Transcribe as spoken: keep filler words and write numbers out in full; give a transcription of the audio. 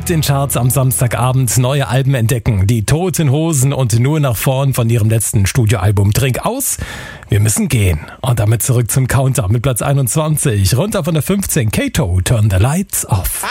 Mit den Charts am Samstagabend neue Alben entdecken. Die Toten Hosen und Nur nach vorn von ihrem letzten Studioalbum Trink aus. Wir müssen gehen. Und damit zurück zum Counter mit Platz einundzwanzig. Runter von der fünfzehn. Kato, Turn the Lights Off.